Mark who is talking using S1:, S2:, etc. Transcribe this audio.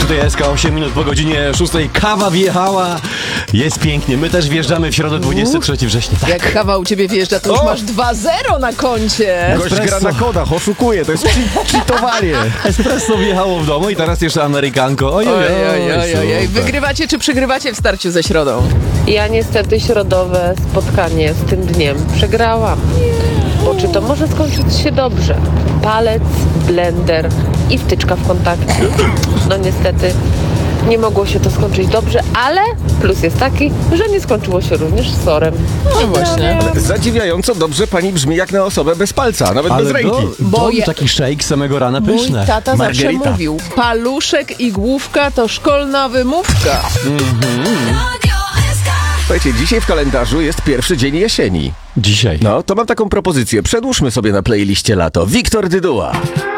S1: Tutaj SK 8 minut po godzinie 6. Kawa wjechała. Jest pięknie. My też wjeżdżamy w środę 23 września. Tak.
S2: Jak kawa u ciebie wjeżdża, to już masz 2-0 na koncie.
S3: Gość gra na kodach, oszukuje, to jest cheatowanie.
S1: Espresso wjechało w domu i teraz jeszcze amerykanko. Ojej,
S2: Ojej. Wygrywacie czy przegrywacie w starciu ze środą?
S4: Ja niestety środowe spotkanie z tym dniem przegrałam. Bo czy to może skończyć się dobrze? Palec, blender i wtyczka w kontakcie. No niestety nie mogło się to skończyć dobrze, ale plus jest taki, że nie skończyło się również z sorem.
S2: No właśnie.
S3: Zadziwiająco dobrze pani brzmi jak na osobę bez palca, nawet bez ręki.
S2: Bo ja-
S1: taki shake samego rana pyszne.
S2: Mój tata zawsze
S1: Margarita.
S2: mówił, paluszek i główka to szkolna wymówka.
S3: Słuchajcie, dzisiaj w kalendarzu jest pierwszy dzień jesieni.
S1: Dzisiaj.
S3: No, to mam taką propozycję. Przedłużmy sobie na playliście lato. Wiktor Dyduła.